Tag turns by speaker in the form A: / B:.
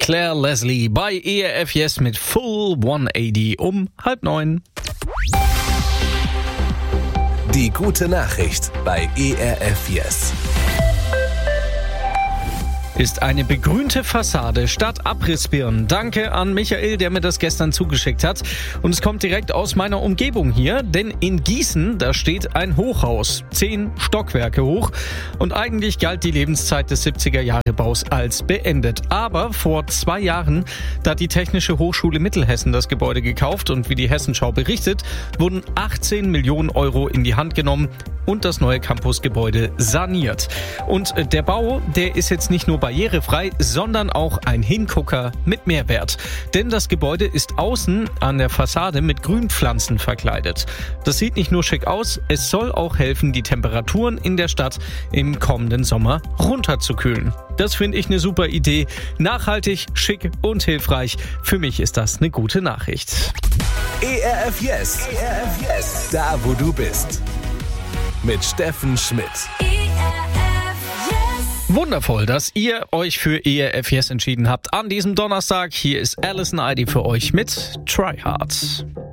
A: Claire Leslie bei ERF Yes mit Full 180 um 8:30.
B: Die gute Nachricht bei ERF Yes.
A: Ist eine begrünte Fassade statt Abrissbirnen. Danke an Michael, der mir das gestern zugeschickt hat. Und es kommt direkt aus meiner Umgebung hier, denn in Gießen, da steht ein Hochhaus, 10 Stockwerke hoch. Und eigentlich galt die Lebenszeit des 70er-Jahre-Baus als beendet. Aber vor 2 Jahren, da hat die Technische Hochschule Mittelhessen das Gebäude gekauft und wie die Hessenschau berichtet, wurden 18 Millionen Euro in die Hand genommen und das neue Campusgebäude saniert. Und der Bau, der ist jetzt nicht nur barrierefrei, sondern auch ein Hingucker mit Mehrwert. Denn das Gebäude ist außen an der Fassade mit Grünpflanzen verkleidet. Das sieht nicht nur schick aus, es soll auch helfen, die Temperaturen in der Stadt im kommenden Sommer runterzukühlen. Das finde ich eine super Idee. Nachhaltig, schick und hilfreich. Für mich ist das eine gute Nachricht.
B: ERF Yes. ERF Yes. Da, wo du bist. Mit Steffen Schmidt.
A: Wundervoll, dass ihr euch für ERF Yes entschieden habt an diesem Donnerstag. Hier ist Alison Eide für euch mit Try Hard.